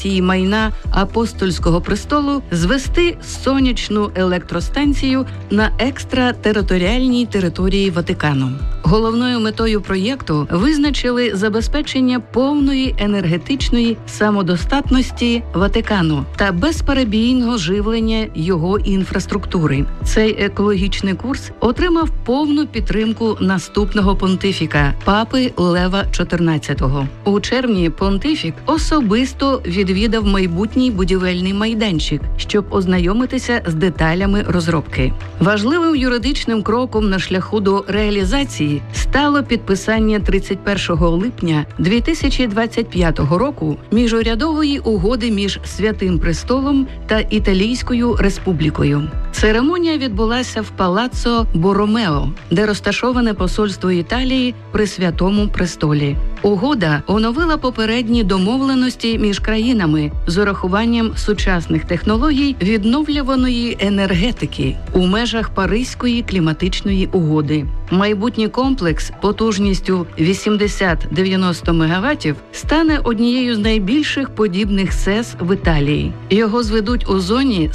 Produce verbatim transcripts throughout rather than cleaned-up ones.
концесії майна Апостольського престолу звести сонячну електростанцію на екстратериторіальній території Ватикану. Головною метою проєкту визначили забезпечення повної енергетичної самодостатності Ватикану та безперебійного живлення його інфраструктури. Цей екологічний курс отримав повну підтримку наступного понтифіка – папи Лева чотирнадцятого. У червні понтифік особисто відвідав майбутній будівельний майданчик, щоб ознайомитися з деталями розробки. Важливим юридичним кроком на шляху до реалізації стало підписання тридцять першого липня дві тисячі двадцять п'ятого року міжурядової угоди між Святим Престолом та Італійською Республікою. Церемонія відбулася в Палаццо Боромео, де розташоване посольство Італії при Святому Престолі. Угода оновила попередні домовленості між країнами з урахуванням сучасних технологій відновлюваної енергетики у межах Паризької кліматичної угоди. Майбутній комплекс потужністю вісімдесят-дев'яносто мегаваттів стане однією з найбільших подібних СЕС в Італії. Його зведуть у зоні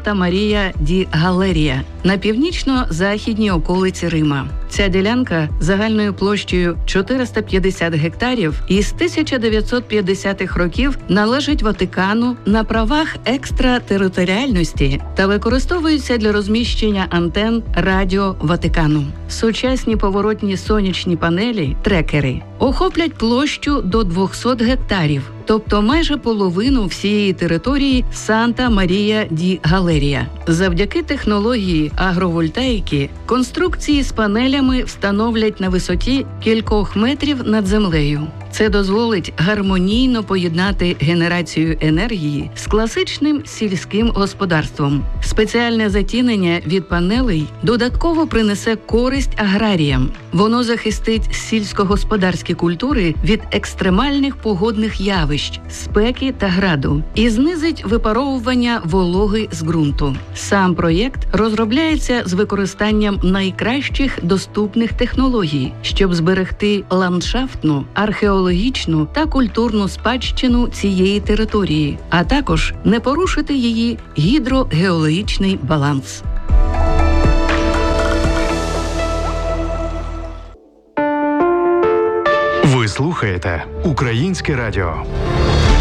Санта-Марія-ді-Галерія на північно-західній околиці Рима. Ця ділянка загальною площею чотириста п'ятдесят гектарів із тисяча дев'ятсот п'ятдесятих років належить Ватикану на правах екстратериторіальності та використовується для розміщення антен радіо Ватикану. Сучасні поворотні сонячні панелі, трекери, охоплять площу до двісті гектарів, тобто майже половину всієї території Санта-Марія-ді-Галерія. Завдяки технології агровольтаїки конструкції з панелями встановлять на висоті кількох метрів над землею. Це дозволить гармонійно поєднати генерацію енергії з класичним сільським господарством. Спеціальне затінення від панелей додатково принесе користь аграріям. Воно захистить сільськогосподарські культури від екстремальних погодних явищ, спеки та граду і знизить випаровування вологи з ґрунту. Сам проєкт розробляється з використанням найкращих доступних технологій, щоб зберегти ландшафтну, археологічну та культурну спадщину цієї території, а також не порушити її гідрогеологічний баланс. Ви слухаєте Українське радіо.